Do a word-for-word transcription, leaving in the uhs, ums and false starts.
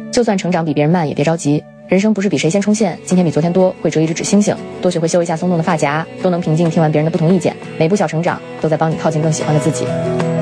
就算成长比别人慢，也别着急。人生不是比谁先冲线，今天比昨天多，会折一只纸星星，多学会修一下松动的发夹，都能平静听完别人的不同意见。每步小成长，都在帮你靠近更喜欢的自己。